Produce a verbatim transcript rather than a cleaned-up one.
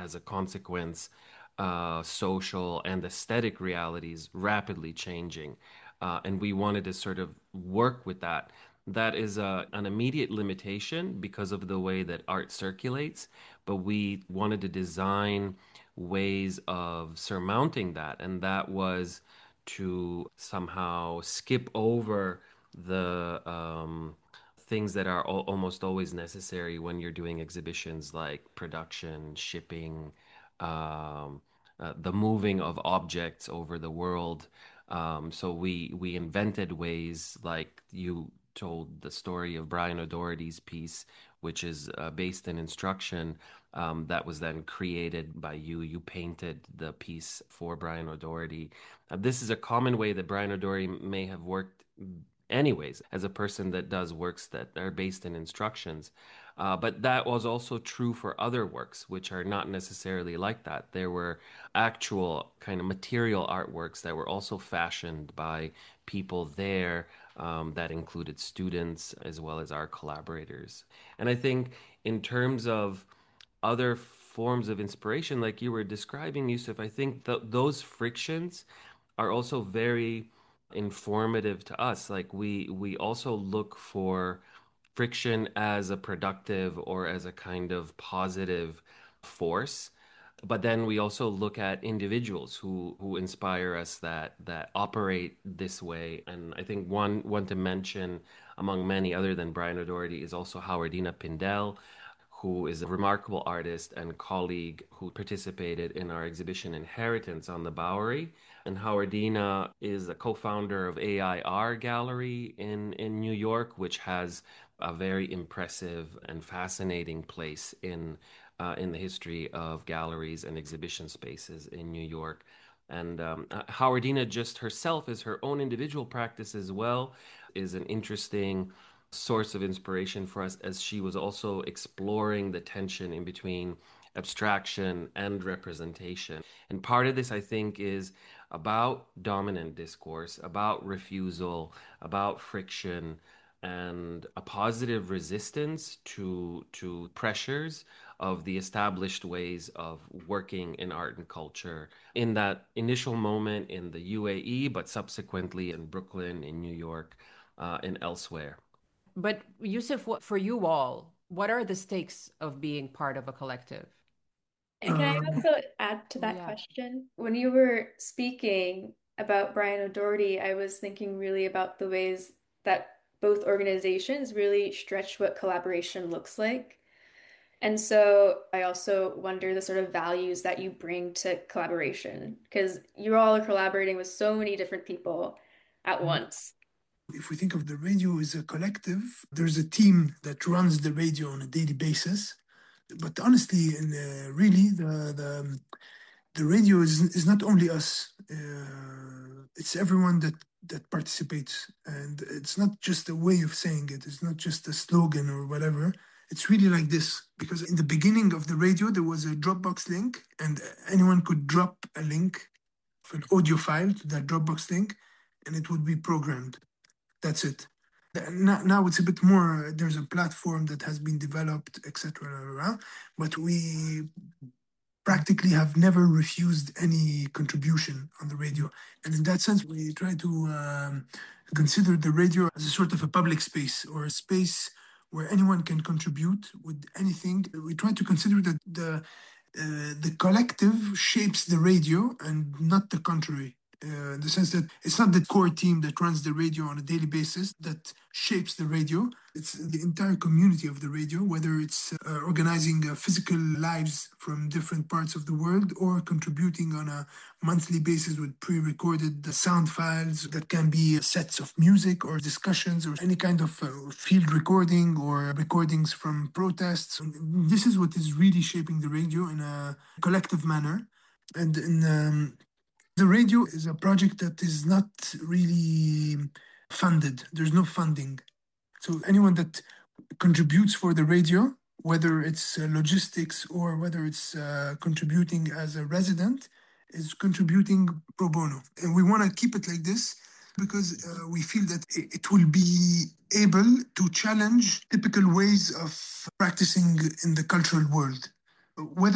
as a consequence, uh, social and aesthetic realities rapidly changing. Uh, and we wanted to sort of work with that. That is a, an immediate limitation because of the way that art circulates, but we wanted to design ways of surmounting that, and that was to somehow skip over the um, things that are al almost always necessary when you're doing exhibitions like production, shipping, um, uh, the moving of objects over the world. Um, so we we invented ways like you told the story of Brian O'Doherty's piece, which is uh, based in instruction, um, that was then created by you. You painted the piece for Brian O'Doherty. Uh, this is a common way that Brian O'Doherty may have worked anyways, as a person that does works that are based in instructions. Uh, but that was also true for other works, which are not necessarily like that. There were actual kind of material artworks that were also fashioned by people there, um, that included students as well as our collaborators. And I think in terms of other forms of inspiration, like you were describing, Yusuf, I think th those frictions are also very informative to us. Like we we also look for friction as a productive or as a kind of positive force. But then we also look at individuals who who inspire us that that operate this way. And I think one one to mention among many other than Brian O'Doherty is also Howardina Pindell, who is a remarkable artist and colleague who participated in our exhibition Inheritance on the Bowery. And Howardina is a co-founder of A I R Gallery in, in New York, which has a very impressive and fascinating place in uh, in the history of galleries and exhibition spaces in New York. And um, uh, Howardina just herself, as her own individual practice as well, is an interesting source of inspiration for us as she was also exploring the tension in between abstraction and representation. And part of this, I think, is about dominant discourse, about refusal, about friction, and a positive resistance to to pressures of the established ways of working in art and culture in that initial moment in the U A E, but subsequently in Brooklyn, in New York, uh, and elsewhere. But Yusuf, what for you all, what are the stakes of being part of a collective? And can I Um, also add to that Yeah. question? When you were speaking about Brian O'Doherty, I was thinking really about the ways that both organizations really stretch what collaboration looks like. And so I also wonder the sort of values that you bring to collaboration, because you all are collaborating with so many different people at once. if we think of the radio as a collective, there's a team that runs the radio on a daily basis. But honestly, and uh, really, the the the radio is is not only us. Uh, it's everyone that that participates, and it's not just a way of saying it. It's not just a slogan or whatever. It's really like this because in the beginning of the radio there was a Dropbox link, and anyone could drop a link of an audio file to that Dropbox link, and it would be programmed. That's it. Now, now it's a bit more. There's a platform that has been developed, et cetera. But we practically have never refused any contribution on the radio. And in that sense, we try to um, consider the radio as a sort of a public space or a space where anyone can contribute with anything. We try to consider that the uh, the collective shapes the radio and not the contrary. Uh, in the sense that it's not the core team that runs the radio on a daily basis that shapes the radio. It's the entire community of the radio, whether it's uh, organizing uh, physical lives from different parts of the world or contributing on a monthly basis with pre recorded sound files that can be sets of music or discussions or any kind of uh, field recording or recordings from protests. And this is what is really shaping the radio in a collective manner. And in um, the radio is a project that is not really funded. There's no funding. So anyone that contributes for the radio, whether it's uh, logistics or whether it's uh, contributing as a resident, is contributing pro bono. And we want to keep it like this because uh, we feel that it it will be able to challenge typical ways of practicing in the cultural world. Whether